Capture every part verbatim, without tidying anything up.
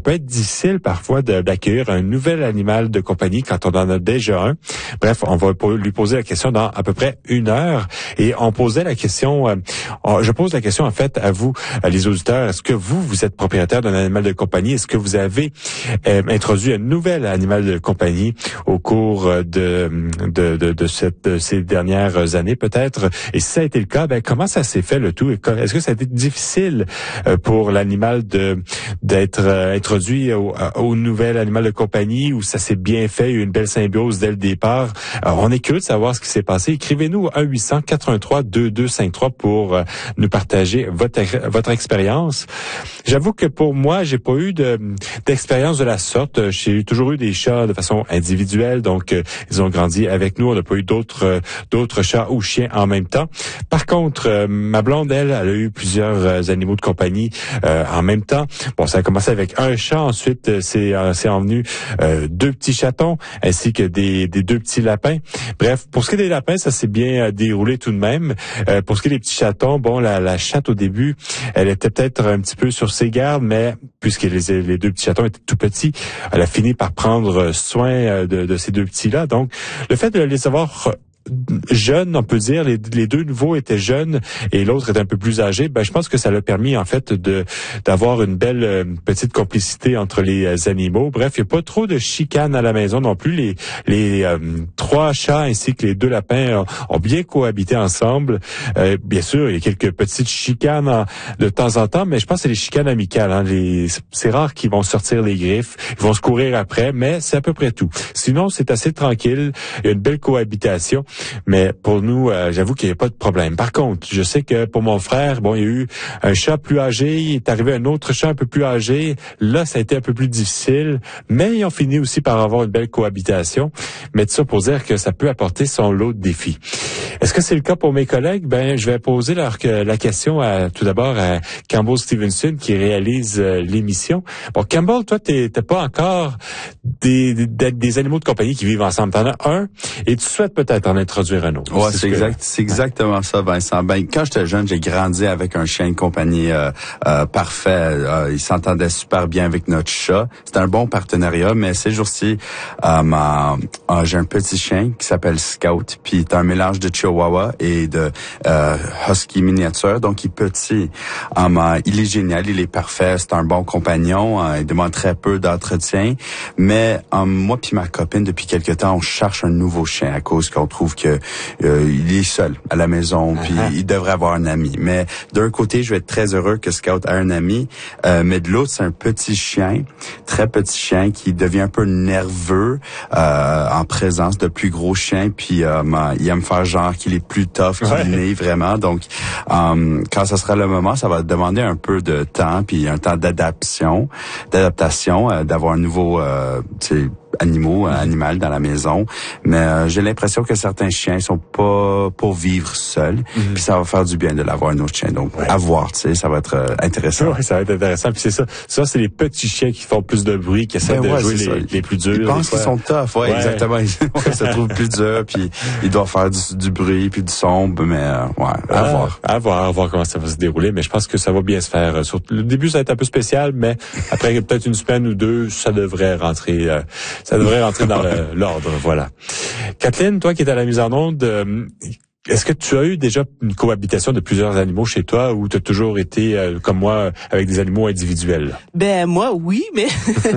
peut être difficile parfois de, d'accueillir un nouvel animal de compagnie quand on en a déjà un. Bref, on va lui poser la question dans à peu près une heure. Et on posait la question, euh, je pose la question en fait à vous, à les auditeurs. Est-ce que vous, vous êtes propriétaire d'un animal de compagnie? Est-ce que vous avez euh, introduit un nouvel animal de compagnie au cours de de de, de, cette, de ces dernières années peut-être? Et si ça a été le cas, ben comment ça s'est fait le tout? Est-ce que ça a été difficile pour l'animal de d'être introduit au, au nouvel animal de compagnie, ou ça s'est bien fait, il y a eu une belle symbiose dès le départ? Alors, on est curieux de savoir ce qui s'est passé. Écrivez-nous à un huit cents quatre un trois deux deux cinq trois pour nous partager votre votre expérience. J'avoue que pour moi, j'ai pas eu de d'expérience de la sorte. J'ai toujours eu des chats de façon individuelle, donc euh, ils ont grandi avec nous. On n'a pas eu d'autres euh, d'autres chats ou chiens en même temps. Par contre, euh, ma blonde, elle, elle a eu plusieurs euh, animaux de compagnie euh, en même temps. Bon, ça a commencé avec un chat, ensuite euh, c'est euh, c'est envenu euh, deux petits chatons ainsi que des des deux petits lapins. Bref, pour ce qui est des lapins, ça s'est bien euh, déroulé tout de même. Euh, pour ce qui est des petits chatons, bon, la, la chatte au début, elle était peut-être un petit peu sur ses gardes, mais puisque les, les deux petits chatons étaient tout petits, elle a fini par prendre soin de, de ces deux petits-là. Donc, le fait de les avoir jeunes, on peut dire, les, les deux nouveaux étaient jeunes et l'autre était un peu plus âgé, ben je pense que ça l'a permis en fait de d'avoir une belle euh, petite complicité entre les euh, animaux. Bref, il n'y a pas trop de chicanes à la maison non plus. Les les euh, trois chats ainsi que les deux lapins ont, ont bien cohabité ensemble. Euh, bien sûr, il y a quelques petites chicanes en, de temps en temps, mais je pense que c'est les chicanes amicales. Hein. Les, c'est rare qu'ils vont sortir les griffes, ils vont se courir après, mais c'est à peu près tout. Sinon, c'est assez tranquille. Il y a une belle cohabitation. Mais pour nous, euh, j'avoue qu'il n'y a pas de problème. Par contre, je sais que pour mon frère, bon, il y a eu un chat plus âgé, il est arrivé un autre chat un peu plus âgé. Là, ça a été un peu plus difficile, mais ils ont fini aussi par avoir une belle cohabitation. Mais tout ça pour dire que ça peut apporter son lot de défis. Est-ce que c'est le cas pour mes collègues? Ben, je vais poser leur, la question à, tout d'abord à Campbell Stevenson qui réalise euh, l'émission. Bon, Campbell, toi, t'es, t'as pas encore des, des, des animaux de compagnie qui vivent ensemble. T'en as un et tu souhaites peut-être en introduire un autre. Ouais, c'est, c'est exact, que... c'est exactement ça, Vincent. Ben, quand j'étais jeune, j'ai grandi avec un chien de compagnie euh, euh, parfait. Euh, il s'entendait super bien avec notre chat. C'était un bon partenariat, mais ces jours-ci, euh, ma, euh, j'ai un petit chien qui s'appelle Scout, puis c'est un mélange de Chihuahua et de euh, Husky miniature, donc il est petit. Um, uh, il est génial, il est parfait, c'est un bon compagnon, uh, il demande très peu d'entretien, mais um, moi puis ma copine, depuis quelque temps, on cherche un nouveau chien à cause qu'on trouve que euh, il est seul à la maison, puis uh-huh. il devrait avoir un ami. Mais d'un côté, je vais être très heureux que Scout ait un ami, euh, mais de l'autre, c'est un petit chien, très petit chien qui devient un peu nerveux euh, en présence de plus gros chiens, puis um, uh, il aime faire genre qu'il est plus tough qu'il ouais. n'est vraiment. Donc, um, quand ça sera le moment, ça va demander un peu de temps, puis un temps d'adaptation, d'adaptation, euh, d'avoir un nouveau, euh, tu sais, animaux, mm-hmm. animal dans la maison. Mais euh, j'ai l'impression que certains chiens sont pas pour vivre seuls. Mm-hmm. Puis ça va faire du bien de l'avoir un autre chien. Donc, ouais. à voir, tu sais, ça va être euh, intéressant. Oui, ça va être intéressant. Puis c'est ça. Ça, c'est les petits chiens qui font plus de bruit, qui essaient ben de ouais, jouer les, les plus durs. Ils pensent qu'ils sont tough, ouais, ouais. exactement. Ils se trouvent plus durs, puis ils doivent faire du, du bruit, puis du son. Mais euh, ouais, à ah, voir. À voir, à voir comment ça va se dérouler. Mais je pense que ça va bien se faire. Sur, le début, ça va être un peu spécial, mais après peut-être une semaine ou deux, ça devrait rentrer... Euh, Ça devrait rentrer dans le, l'ordre, voilà. Kathleen, toi qui es à la mise en onde, euh, est-ce que tu as eu déjà une cohabitation de plusieurs animaux chez toi ou tu as toujours été, euh, comme moi, avec des animaux individuels? Ben moi, oui, mais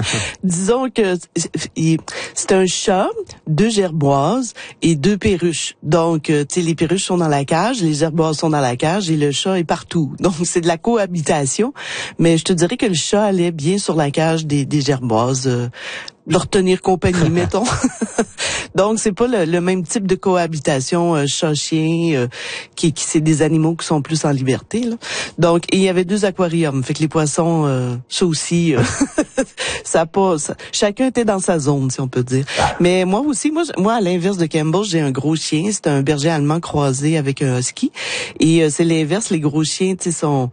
disons que c'est un chat, deux gerboises et deux perruches. Donc, tu sais, les perruches sont dans la cage, les gerboises sont dans la cage et le chat est partout. Donc, c'est de la cohabitation. Mais je te dirais que le chat allait bien sur la cage des, des gerboises. Euh, leur tenir compagnie, mettons. Donc, c'est pas le, le même type de cohabitation euh, chat-chien, euh, qui, qui c'est des animaux qui sont plus en liberté, là. Donc, et il y avait deux aquariums, fait que les poissons, euh, ça aussi, euh, ça a pas, ça, chacun était dans sa zone, si on peut dire. Mais moi aussi, moi, moi à l'inverse de Campbell, j'ai un gros chien, c'est un berger allemand croisé avec un husky, et euh, c'est l'inverse, les gros chiens, tu sais, sont,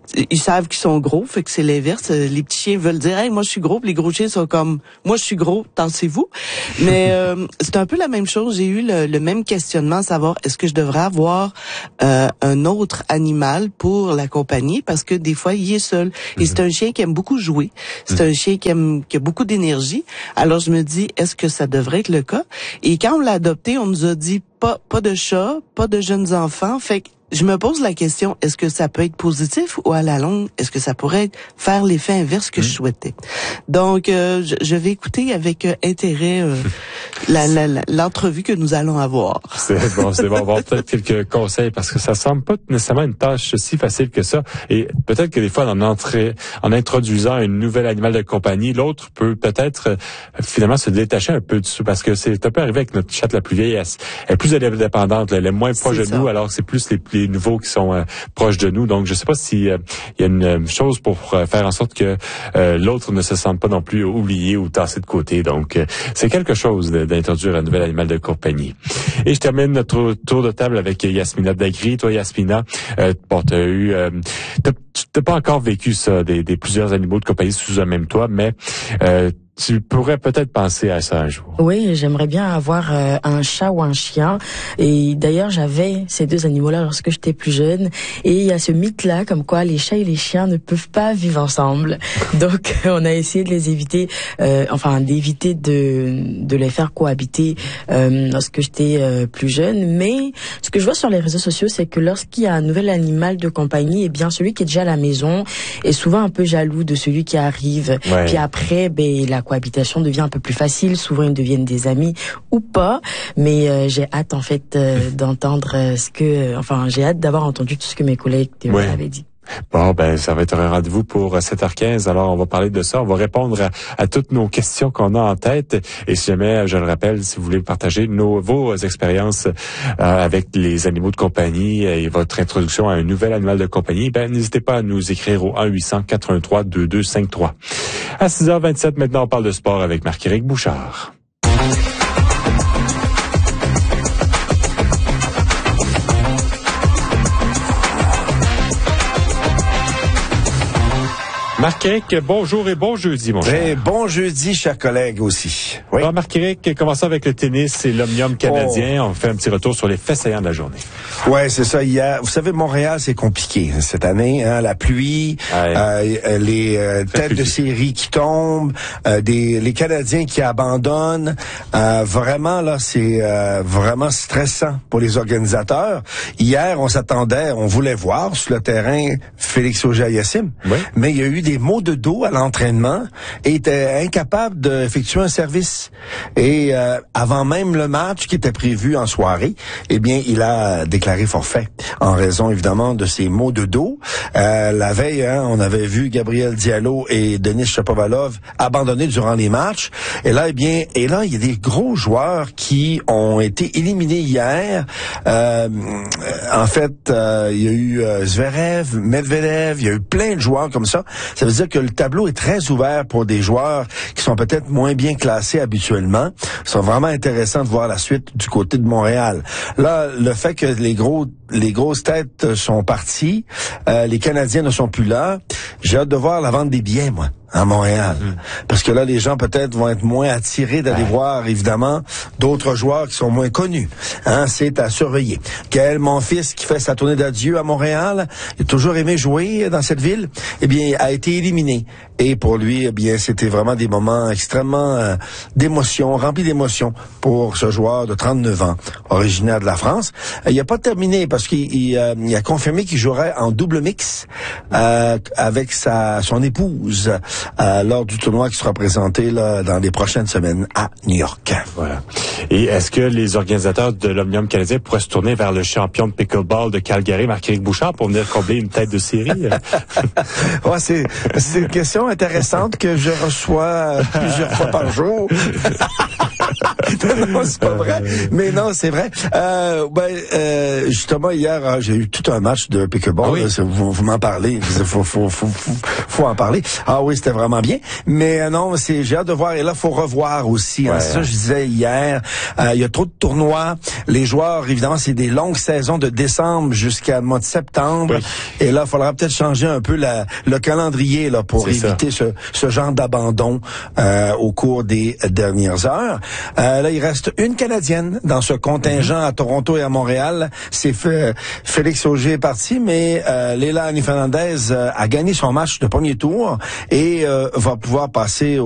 ils savent qu'ils sont gros, fait que c'est l'inverse. Les petits chiens veulent dire, hey, moi je suis gros, puis les gros chiens sont comme, moi je suis gros, tassez-vous. Mais euh, c'est un peu la même chose. J'ai eu le, le même questionnement, à savoir, est-ce que je devrais avoir euh, un autre animal pour la compagnie, parce que des fois il est seul. Et mm-hmm. c'est un chien qui aime beaucoup jouer. C'est mm-hmm. un chien qui aime qui a beaucoup d'énergie. Alors je me dis, est-ce que ça devrait être le cas? Et quand on l'a adopté, on nous a dit pas pas de chat, pas de jeunes enfants. Fait que je me pose la question, est-ce que ça peut être positif ou à la longue, est-ce que ça pourrait faire l'effet inverse que mmh. je souhaitais? Donc, euh, je, je vais écouter avec euh, intérêt euh, la, la, la, l'entrevue que nous allons avoir. C'est bon, c'est bon. On va avoir peut-être quelques conseils parce que ça semble pas nécessairement une tâche si facile que ça. Et peut-être que des fois, en, entrée, en introduisant un nouvel animal de compagnie, l'autre peut peut-être euh, finalement se détacher un peu dessus parce que c'est un peu arrivé avec notre chatte la plus vieille. Elle, elle est plus indépendante, elle est moins proche c'est de ça. nous, alors que c'est plus les les nouveaux qui sont euh, proches de nous. Donc, je sais pas si il euh, y a une euh, chose pour euh, faire en sorte que euh, l'autre ne se sente pas non plus oublié ou tassé de côté. Donc, euh, c'est quelque chose de, d'introduire un nouvel animal de compagnie. Et je termine notre tour de table avec Yasmina Dagri. Toi, Yasmina, euh, bon, t'as eu, euh, t'as, t'as pas encore vécu ça, des, des plusieurs animaux de compagnie sous un même toit, mais euh, tu pourrais peut-être penser à ça un jour. Oui, j'aimerais bien avoir euh, un chat ou un chien. Et d'ailleurs, j'avais ces deux animaux-là lorsque j'étais plus jeune. Et il y a ce mythe-là, comme quoi les chats et les chiens ne peuvent pas vivre ensemble. Donc, on a essayé de les éviter, euh, enfin, d'éviter de de les faire cohabiter euh, lorsque j'étais euh, plus jeune. Mais ce que je vois sur les réseaux sociaux, c'est que lorsqu'il y a un nouvel animal de compagnie, eh bien, celui qui est déjà à la maison est souvent un peu jaloux de celui qui arrive. Ouais. Puis après, ben, la cohabitation devient un peu plus facile. Souvent, ils deviennent des amis ou pas. Mais euh, j'ai hâte, en fait, euh, d'entendre euh, ce que... Euh, enfin, j'ai hâte d'avoir entendu tout ce que mes collègues ouais. avaient dit. Bon, ben, ça va être un rendez-vous pour sept heures quinze. Alors, on va parler de ça. On va répondre à, à toutes nos questions qu'on a en tête. Et si jamais, je le rappelle, si vous voulez partager nos, vos expériences euh, avec les animaux de compagnie et votre introduction à un nouvel animal de compagnie, ben, n'hésitez pas à nous écrire au un huit cents quatre un trois deux deux cinq trois. À six heures vingt-sept, maintenant, on parle de sport avec Marc-Éric Bouchard. Marc-Éric, bonjour et bon jeudi, mon cher. Et bon jeudi, chers collègues aussi. Oui. Alors, Marc-Éric, commençons avec le tennis et l'Omnium canadien. Oh. On fait un petit retour sur les faits saillants de la journée. Ouais, c'est ça. Il y a, vous savez, Montréal, c'est compliqué cette année. Hein, la pluie, euh, les euh, têtes de série qui tombent, euh, des, les Canadiens qui abandonnent. Euh, vraiment, là, c'est euh, vraiment stressant pour les organisateurs. Hier, on s'attendait, on voulait voir sur le terrain Félix Auger-Aliassime, oui. mais il y a eu des maux de dos à l'entraînement et était incapable d'effectuer un service. Et euh, avant même le match qui était prévu en soirée, eh bien, il a déclaré forfait en raison, évidemment, de ses maux de dos. Euh, la veille, hein, on avait vu Gabriel Diallo et Denis Shapovalov abandonner durant les matchs. Et là, eh bien, et là, il y a des gros joueurs qui ont été éliminés hier. Euh, en fait, euh, il y a eu euh, Zverev, Medvedev, il y a eu plein de joueurs comme ça. Ça veut dire que le tableau est très ouvert pour des joueurs qui sont peut-être moins bien classés habituellement. C'est vraiment intéressant de voir la suite du côté de Montréal. Là, le fait que les gros les grosses têtes sont parties, euh, les Canadiens ne sont plus là, j'ai hâte de voir la vente des billets, moi, à Montréal. Mmh. Parce que là, les gens peut-être vont être moins attirés d'aller ouais. voir, évidemment, d'autres joueurs qui sont moins connus. Hein, c'est à surveiller. Gaël Monfils, qui fait sa tournée d'adieu à Montréal, il a toujours aimé jouer dans cette ville, eh bien, a été éliminé. Et pour lui, eh bien, c'était vraiment des moments extrêmement euh, d'émotion, remplis d'émotion pour ce joueur de trente-neuf ans, originaire de la France. Euh, il n'a pas terminé parce qu'il il, euh, il a confirmé qu'il jouerait en double mix euh, avec sa son épouse euh, lors du tournoi qui sera présenté là, dans les prochaines semaines à New York. Voilà. Et est-ce que les organisateurs de l'Omnium canadien pourraient se tourner vers le champion de pickleball de Calgary, Marc-Éric Bouchard, pour venir combler une tête de série? Ouais, c'est, c'est une question intéressante que je reçois plusieurs fois par jour. non, c'est pas vrai. Mais non, c'est vrai. Euh, ben, euh, justement, hier, j'ai eu tout un match de pickleball. Ah oui? Là, vous, vous m'en parlez. Il faut, faut, faut, faut, faut en parler. Ah oui, c'était vraiment bien. Mais euh, non, c'est, j'ai hâte de voir. Et là, faut revoir aussi. Hein. Ouais. C'est ça, je disais hier. Euh, il y a trop de tournois. Les joueurs, évidemment, c'est des longues saisons de décembre jusqu'à mois de septembre. Oui. Et là, il faudra peut-être changer un peu la, le calendrier là pour c'est éviter ce, ce genre d'abandon euh, au cours des dernières heures. Euh, là, il reste une Canadienne dans ce contingent mm-hmm. à Toronto et à Montréal. C'est fait, Félix Auger est parti, mais euh, Leila Annie Fernandez euh, a gagné son match de premier tour et euh, va pouvoir passer au